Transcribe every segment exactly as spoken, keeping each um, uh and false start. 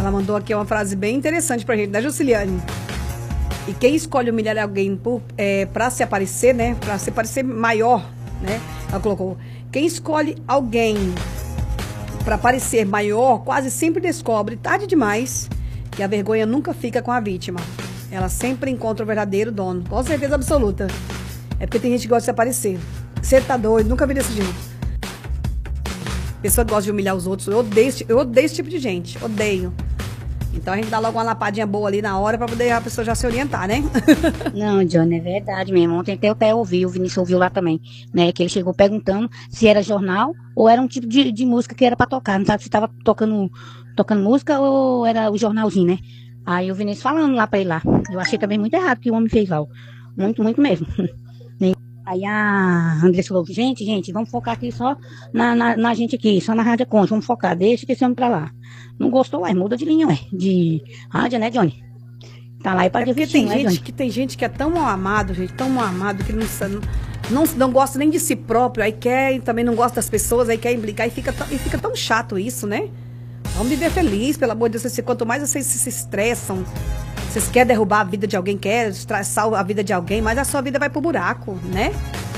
Ela mandou aqui uma frase bem interessante pra gente, da Juciliane. E quem escolhe humilhar alguém por, é, pra se aparecer, né? Pra se parecer maior, né? Ela colocou, quem escolhe alguém pra parecer maior, quase sempre descobre, tarde demais, que a vergonha nunca fica com a vítima. Ela sempre encontra o verdadeiro dono, com certeza absoluta. É porque tem gente que gosta de se aparecer. Você tá doido, nunca vi desse jeito. Pessoa que gosta de humilhar os outros, eu odeio, eu odeio esse tipo de gente, odeio. Então a gente dá logo uma lapadinha boa ali na hora pra poder a pessoa já se orientar, né? Não, Johnny, é verdade mesmo. Ontem até eu até ouvi, o Vinícius ouviu lá também, né? Que ele chegou perguntando se era jornal ou era um tipo de, de música que era pra tocar. Não sabe se tava tocando, tocando música ou era o jornalzinho, né? Aí o Vinícius falando lá pra ele lá. Eu achei também muito errado que o homem fez lá. Ó. Muito, muito mesmo. Aí a Andressa falou, gente, gente, vamos focar aqui só na, na, na gente aqui, só na Rádio Conte, vamos focar, deixa esse homem pra lá. Não gostou, ué, muda de linha, ué, de rádio, né, Johnny? Tá lá e pode é porque tem né, gente Johnny? que tem gente que é tão mal amado, gente, tão mal amado, que não, não, não gosta nem de si próprio, aí quer, também não gosta das pessoas, aí quer implicar, e fica, e fica tão chato isso, né? Vamos viver feliz, pelo amor de Deus, quanto mais vocês se, se estressam, vocês querem derrubar a vida de alguém, querem estressar a vida de alguém, mas a sua vida vai pro buraco, né?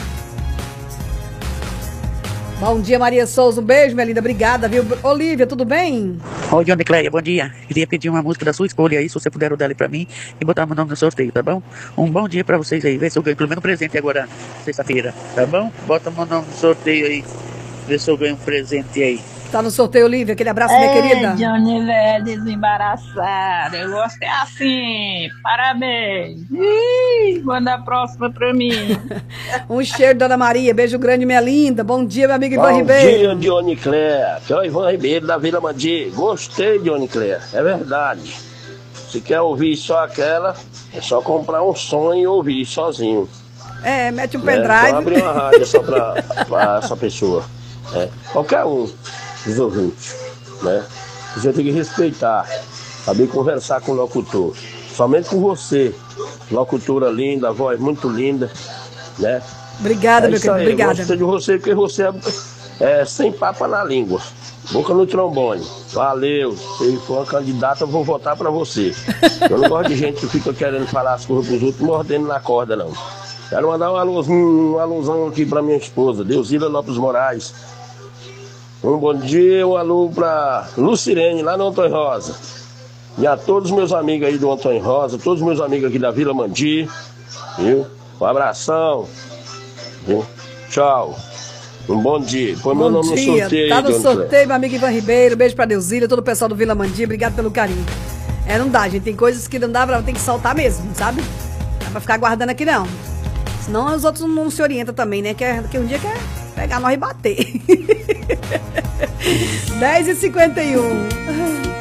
Bom dia, Maria Souza. Um beijo, minha linda. Obrigada, viu? Olívia, tudo bem? Oi, Johnny Cleia, bom dia. Queria pedir uma música da sua escolha aí, se você puder dar pra mim e botar meu nome no sorteio, tá bom? Um bom dia pra vocês aí. Vê se eu ganho pelo menos um presente agora, sexta-feira, tá bom? Bota meu nome no sorteio aí. Vê se eu ganho um presente aí. Tá no sorteio, Olívia. Aquele abraço, minha Ei, querida. Johnny, velho, desembaraçada. Eu gostei assim. Parabéns. Ih, manda a próxima pra mim. Um cheiro, Dona Maria. Beijo grande, minha linda. Bom dia, meu amigo Ivan Bom Ribeiro. Bom dia, Johnny Cleia. Que é o Ivan Ribeiro da Vila Mandi. Gostei, Johnny Cleia. É verdade. Se quer ouvir só aquela, é só comprar um som e ouvir sozinho. É, mete um É, pendrive. então abrir uma rádio só pra, pra essa pessoa. É, qualquer um dos ouvintes, né? Você tem que respeitar, saber conversar com o locutor. Somente com você, locutora linda, voz muito linda, né? Obrigada, é meu querido, obrigada. Eu gosto de você porque você é, é sem papa na língua, boca no trombone. Valeu, se for uma candidata eu vou votar pra você. Eu não gosto de gente que fica querendo falar as coisas pros outros mordendo na corda, não. Quero mandar um alusinho, um alusão aqui pra minha esposa, Deusila Lopes Moraes. Um bom dia, um alô pra Lucirene, lá no Antônio Rosa. E a todos os meus amigos aí do Antônio Rosa, todos os meus amigos aqui da Vila Mandi, viu? Um abração, viu? Tchau. Um bom dia. Põe meu nome no sorteio. Tá no Johnny sorteio, Cleia. meu amigo Ivan Ribeiro. Beijo pra Deusília, todo o pessoal do Vila Mandi. Obrigado pelo carinho. É, não dá, gente. Tem coisas que não dá pra... Tem que soltar mesmo, sabe? Não dá pra ficar guardando aqui, não. Senão os outros não se orientam também, né? Que, que um dia quer pegar nós e bater. dez e cinquenta e um.